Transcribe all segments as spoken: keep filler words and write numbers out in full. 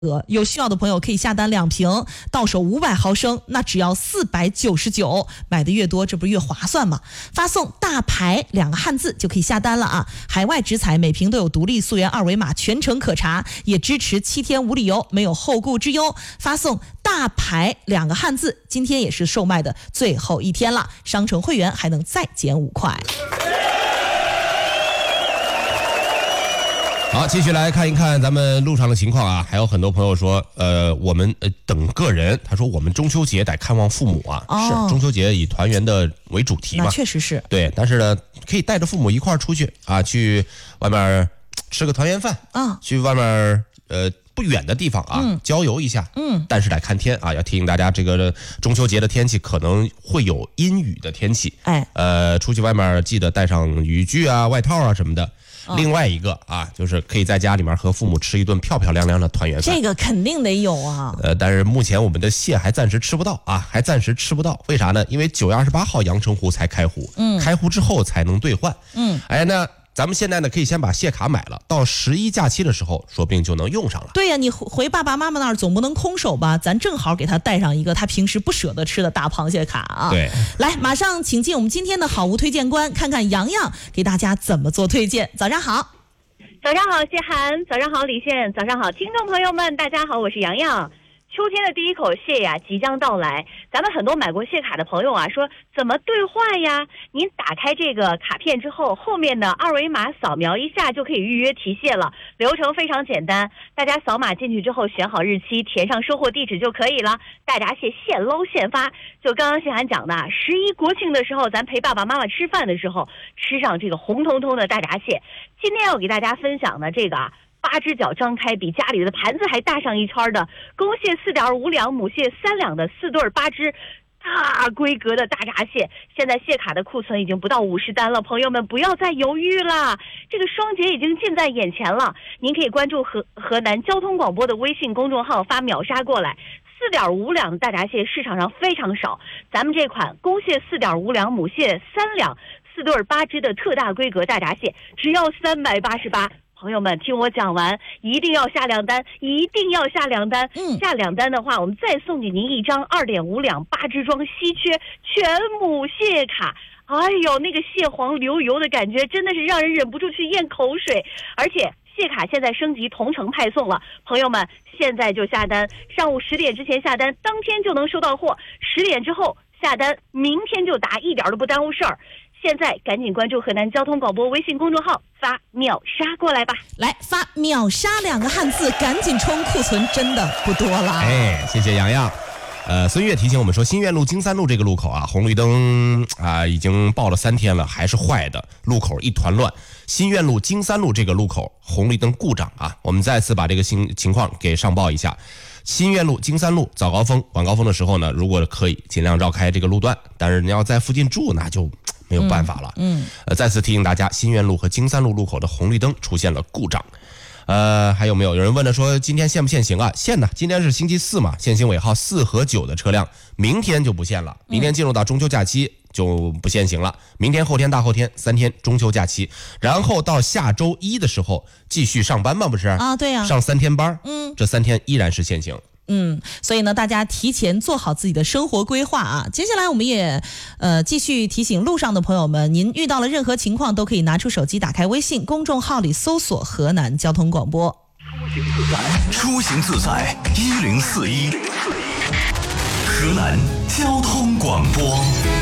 有需要的朋友可以下单两瓶，到手五百毫升，那只要四百九十九，买的越多，这不是越划算吗？发送大牌两个汉字就可以下单了啊！海外直采每瓶都有独立溯源二维码，全程可查，也支持七天无理由，没有后顾之忧。发送大牌两个汉字，今天也是售卖的最后一天了，商城会员还能再减五块。 好，继续来看一看咱们路上的情况啊，还有很多朋友说，呃，我们呃等个人，他说我们中秋节得看望父母啊，哦、是中秋节以团圆的为主题嘛， 那确实是对，但是呢，可以带着父母一块儿出去啊，去外面吃个团圆饭啊，去外面呃不远的地方啊、嗯、郊游一下，嗯，但是得看天啊，要提醒大家，这个中秋节的天气可能会有阴雨的天气，哎，呃，出去外面记得带上雨具啊、外套啊什么的。另外一个啊，就是可以在家里面和父母吃一顿漂漂亮亮的团圆饭， 这个肯定得有啊。 呃，但是目前我们的蟹还暂时吃不到啊，还暂时吃不到。为啥呢？因为九月二十八号阳澄湖才开湖，嗯，开湖之后才能兑换，嗯，哎，那咱们现在呢，可以先把蟹卡买了，到十一假期的时候，说不定就能用上了。 对呀、啊，你回爸爸妈妈那儿总不能空手吧？咱正好给他带上一个他平时不舍得吃的大螃蟹卡啊！ 对， 来，马上请进我们今天的好物推荐官，看看洋洋给大家怎么做推荐。早上好。 早上好，谢涵。早上好，李现。早上好，听众朋友们，大家好，我是洋洋。秋天的第一口蟹呀，即将到来。咱们很多买过蟹卡的朋友啊，说怎么兑换呀？您打开这个卡片之后，后面的二维码扫描一下就可以预约提蟹了。流程非常简单，大家扫码进去之后，选好日期，填上收货地址就可以了。大闸蟹现捞现发，就刚刚谢涵讲的，十一国庆的时候，咱陪爸爸妈妈吃饭的时候，吃上这个红彤彤的大闸蟹。今天要给大家分享的这个啊。八只脚张开，比家里的盘子还大上一圈的公蟹四点五两，母蟹三两的四对八只大规格的大闸蟹，现在蟹卡的库存已经不到五十单了，朋友们不要再犹豫了，这个双节已经近在眼前了。您可以关注河河南交通广播的微信公众号，发秒杀过来。四点五两的大闸蟹市场上非常少，咱们这款公蟹四点五两，母蟹三两，四对八只的特大规格大闸蟹，只要三百八十八。朋友们，听我讲完，一定要下两单，一定要下两单。嗯，下两单的话，我们再送给您一张二点五两八只装稀缺全母蟹卡。哎呦，那个蟹黄流油的感觉，真的是让人忍不住去咽口水。而且蟹卡现在升级同城派送了，朋友们现在就下单，上午十点之前下单，当天就能收到货；十点之后下单，明天就达，一点都不耽误事儿。现在赶紧关注河南交通广播微信公众号，发秒杀过来吧！ 来发秒杀两个汉字，赶紧冲，库存真的不多了。 哎，谢谢洋洋。呃，孙悦提醒我们说，新苑路金三路这个路口啊，红绿灯啊已经报了三天了，还是坏的，路口一团乱。新苑路金三路这个路口红绿灯故障啊，我们再次把这个新情况给上报一下。新苑路金三路早高峰晚高峰的时候呢，如果可以尽量绕开这个路段，但是你要在附近住，那就没有办法了。嗯，呃，再次提醒大家，新苑路和金三路路口的红绿灯出现了故障。呃，还有没有？有人问了说，今天限不限行啊？限呢，今天是星期四嘛，限行尾号四和九的车辆，明天就不限了。明天进入到中秋假期就不限行了。明天、后天、大后天三天中秋假期，然后到下周一的时候继续上班嘛，不是？ 啊，对呀、啊， 上三天班，嗯，这三天依然是限行。 嗯，所以呢，大家提前做好自己的生活规划啊。接下来我们也呃继续提醒路上的朋友们，您遇到了任何情况都可以拿出手机，打开微信公众号里搜索河南交通广播。 出行自在一零四一，河南交通广播。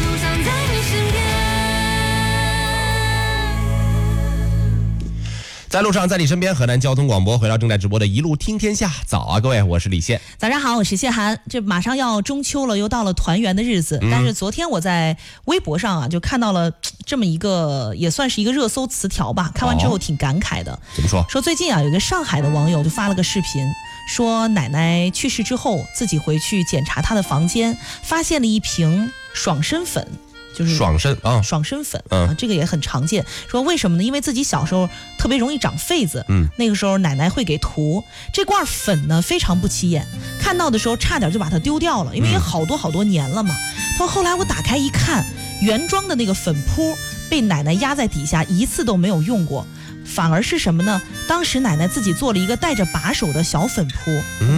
在路上，在你身边，河南交通广播回到正在直播的一路听天下。早啊，各位，我是李现。 早上好，我是谢涵。这马上要中秋了，又到了团圆的日子。嗯、但是昨天我在微博上啊，就看到了这么一个，也算是一个热搜词条吧。看完之后挺感慨的。哦、 怎么说？ 说最近啊，有一个上海的网友就发了个视频，说奶奶去世之后，自己回去检查她的房间，发现了一瓶爽身粉。就是爽身啊， 爽身粉啊，这个也很常见。说为什么呢？因为自己小时候特别容易长痱子，嗯，那个时候奶奶会给涂这罐粉呢，非常不起眼，看到的时候差点就把它丢掉了，因为也好多好多年了嘛。他说后来我打开一看，原装的那个粉扑被奶奶压在底下，一次都没有用过。 反而是什么呢？当时奶奶自己做了一个带着把手的小粉扑。